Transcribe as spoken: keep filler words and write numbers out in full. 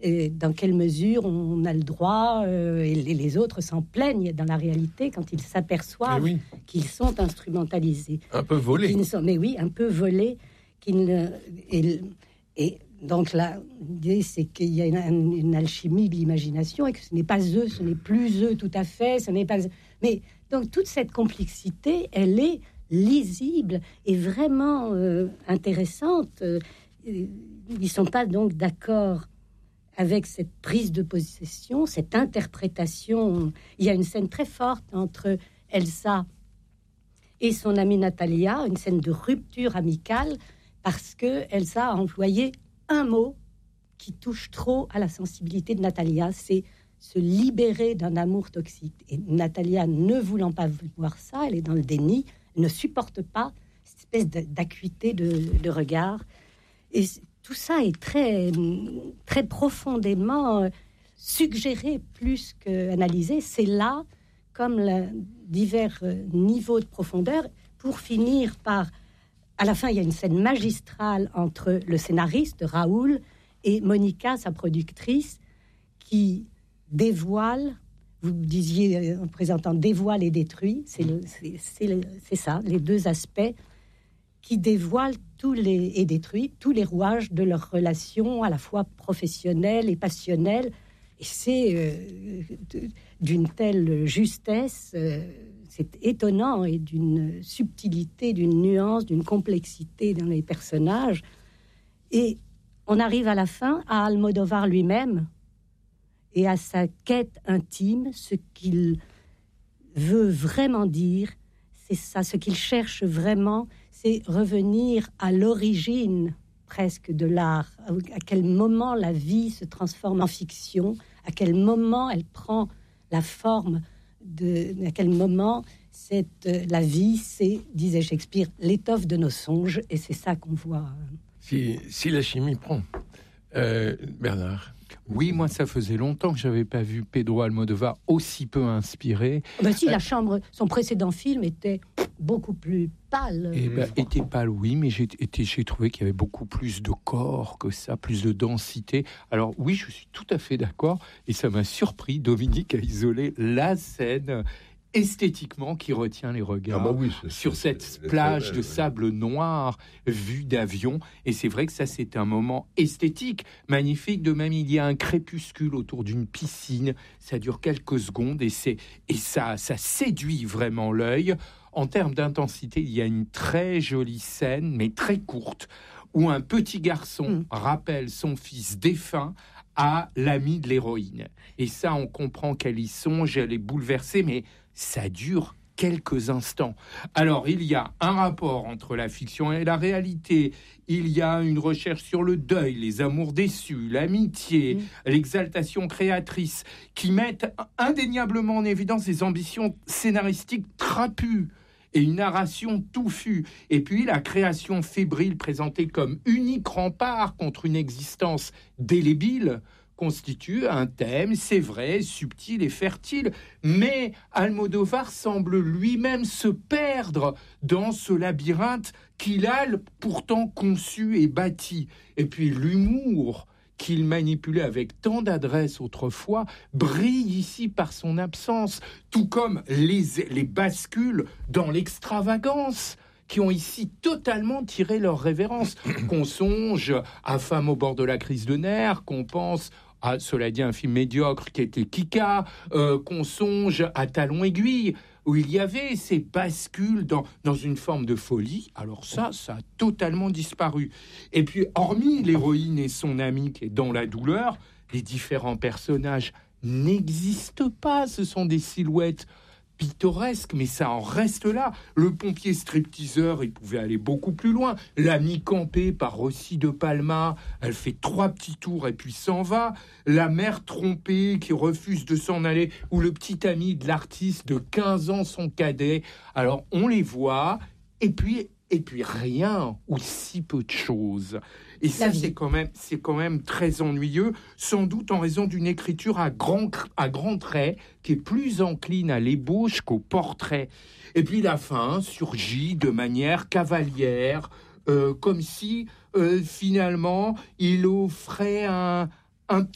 et dans quelle mesure on a le droit, euh, et les, les autres s'en plaignent dans la réalité quand ils s'aperçoivent oui. qu'ils sont instrumentalisés. Un peu volés. Qu'ils sont, mais oui, un peu volés. Qu'ils ne, et, et donc là, l'idée, c'est qu'il y a une, une alchimie de l'imagination et que ce n'est pas eux, ce n'est plus eux tout à fait, ce n'est pas... Mais donc toute cette complexité, elle est lisible et vraiment euh, intéressante. Ils ne sont pas donc d'accord avec cette prise de possession, cette interprétation. Il y a une scène très forte entre Elsa et son amie Natalia, une scène de rupture amicale, parce que Elsa a employé un mot qui touche trop à la sensibilité de Natalia, c'est se libérer d'un amour toxique. Et Natalia, ne voulant pas voir ça, elle est dans le déni, elle ne supporte pas cette espèce d'acuité de, de regard. Et tout ça est très, très profondément suggéré plus qu'analysé. C'est là, comme la, divers niveaux de profondeur, pour finir par... À la fin, il y a une scène magistrale entre le scénariste, Raoul, et Monica, sa productrice, qui dévoile, vous disiez en présentant, dévoile et détruit, c'est, le, c'est, c'est, le, c'est ça, les deux aspects, qui dévoilent tous les, et détruit tous les rouages de leur relation, à la fois professionnelle et passionnelle. Et c'est euh, d'une telle justesse, euh, c'est étonnant, et d'une subtilité, d'une nuance, d'une complexité dans les personnages. Et on arrive à la fin à Almodovar lui-même et à sa quête intime. Ce qu'il veut vraiment dire, c'est ça, ce qu'il cherche vraiment, c'est revenir à l'origine presque de l'art, à quel moment la vie se transforme en fiction, à quel moment elle prend la forme de, à quel moment cette, la vie, c'est, disait Shakespeare, l'étoffe de nos songes, et c'est ça qu'on voit. Si, si la chimie prend, euh, Bernard. Oui, moi, ça faisait longtemps que j'avais pas vu Pedro Almodovar aussi peu inspiré. Ben si, euh, La Chambre, son précédent film était beaucoup plus pâle. Eh ben, était pâle, oui, mais j'ai, été, j'ai trouvé qu'il y avait beaucoup plus de corps que ça, plus de densité. Alors oui, je suis tout à fait d'accord, et ça m'a surpris. Dominique a isolé la scène esthétiquement qui retient les regards ah bah oui, c'est, sur c'est, cette c'est, plage c'est, de ouais. sable noir vue d'avion. Et c'est vrai que ça, c'est un moment esthétique magnifique. De même, il y a un crépuscule autour d'une piscine. Ça dure quelques secondes et, c'est, et ça, ça séduit vraiment l'œil. En termes d'intensité, il y a une très jolie scène, mais très courte, où un petit garçon mmh. rappelle son fils défunt à l'ami de l'héroïne. Et ça, on comprend qu'elle y songe, elle est bouleversée, mais ça dure quelques instants. Alors, il y a un rapport entre la fiction et la réalité. Il y a une recherche sur le deuil, les amours déçus, l'amitié, mmh. l'exaltation créatrice, qui mettent indéniablement en évidence des ambitions scénaristiques trapues et une narration touffue. Et puis, la création fébrile présentée comme unique rempart contre une existence délébile constitue un thème, c'est vrai, subtil et fertile, mais Almodovar semble lui-même se perdre dans ce labyrinthe qu'il a pourtant conçu et bâti. Et puis l'humour qu'il manipulait avec tant d'adresse autrefois brille ici par son absence, tout comme les, les bascules dans l'extravagance qui ont ici totalement tiré leur révérence. Qu'on songe à Femme au bord de la crise de nerfs, qu'on pense à, cela dit, un film médiocre qui était Kika, euh, qu'on songe à Talons aiguilles, où il y avait ces bascules dans, dans une forme de folie. Alors ça, ça a totalement disparu. Et puis, hormis l'héroïne et son ami qui est dans la douleur, les différents personnages n'existent pas. Ce sont des silhouettes pittoresque, mais ça en reste là. Le pompier stripteaseur, il pouvait aller beaucoup plus loin. L'ami campé par Rossi de Palma, elle fait trois petits tours et puis s'en va. La mère trompée qui refuse de s'en aller, ou le petit ami de l'artiste de quinze ans, son cadet. Alors, on les voit, et puis, et puis rien, ou si peu de choses. Et ça, c'est quand même, c'est quand même très ennuyeux, sans doute en raison d'une écriture à grands à grands traits, qui est plus encline à l'ébauche qu'au portrait. Et puis la fin surgit de manière cavalière, euh, comme si, euh, finalement, il offrait un, un